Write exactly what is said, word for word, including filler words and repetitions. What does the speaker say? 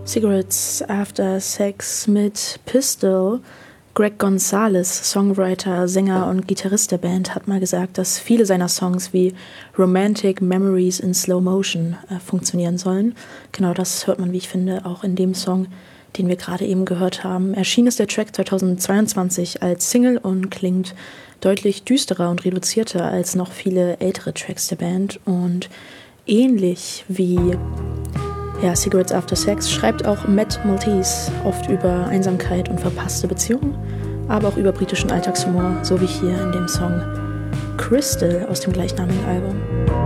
Cigarettes After Sex mit Pistol. Greg Gonzalez, Songwriter, Sänger und Gitarrist der Band, hat mal gesagt, dass viele seiner Songs wie Romantic Memories in Slow Motion äh, funktionieren sollen. Genau das hört man, wie ich finde, auch in dem Song, den wir gerade eben gehört haben. Erschienen ist der Track zweitausendzweiundzwanzig als Single und klingt deutlich düsterer und reduzierter als noch viele ältere Tracks der Band. Und ähnlich wie ja, Cigarettes After Sex schreibt auch Matt Maltese oft über Einsamkeit und verpasste Beziehungen, aber auch über britischen Alltagshumor, so wie hier in dem Song Crystal aus dem gleichnamigen Album.